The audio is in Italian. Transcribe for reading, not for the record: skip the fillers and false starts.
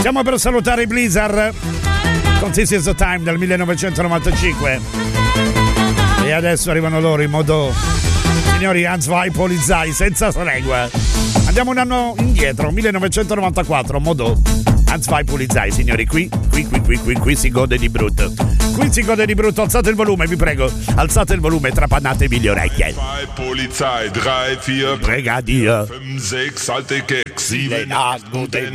Stiamo per salutare i Blizzard con This Is The Time del 1995 e adesso arrivano loro in modo, signori, Hans Vai Polizei senza tregua. Andiamo un anno indietro, 1994, modo Hans Vai Polizei, signori. Qui si gode di brutto. Qui si gode di brutto. Alzate il volume, vi prego. Alzate il volume e trapannatevi le orecchie. Polizei 3, 4 Brigadier 5, 6 alte Keks 7 gute